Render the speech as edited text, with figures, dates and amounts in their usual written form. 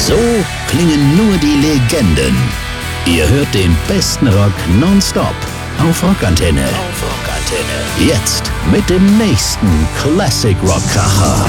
So klingen nur die Legenden. Ihr hört den besten Rock nonstop auf Rockantenne. Jetzt mit dem nächsten Classic Rock Kracher.